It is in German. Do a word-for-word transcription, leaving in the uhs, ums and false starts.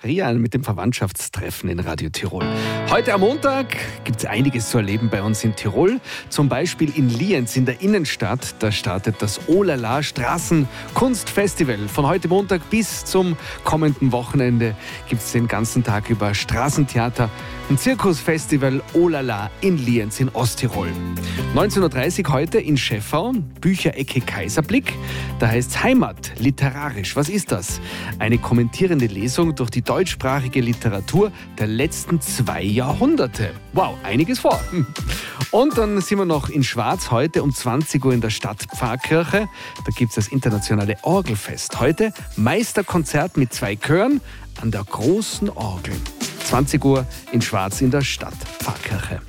Maria mit dem Verwandtschaftstreffen in Radio Tirol. Heute am Montag gibt es einiges zu erleben bei uns in Tirol. Zum Beispiel in Lienz in der Innenstadt. Da startet das Olala Straßenkunstfestival. Von heute Montag bis zum kommenden Wochenende gibt es den ganzen Tag über Straßentheater. Ein Zirkusfestival Olala in Lienz in Osttirol. neunzehn Uhr dreißig heute in Schäffau, Bücherecke Kaiserblick. Da heißt es Heimat, literarisch. Was ist das? Eine kommentierende Lesung durch die deutschsprachige Literatur der letzten zwei Jahrhunderte. Wow, einiges vor. Und dann sind wir noch in Schwarz heute um zwanzig Uhr in der Stadtpfarrkirche. Da gibt es das internationale Orgelfest. Heute Meisterkonzert mit zwei Chören an der großen Orgel. zwanzig Uhr in Schwarz in der Stadtpfarrkirche.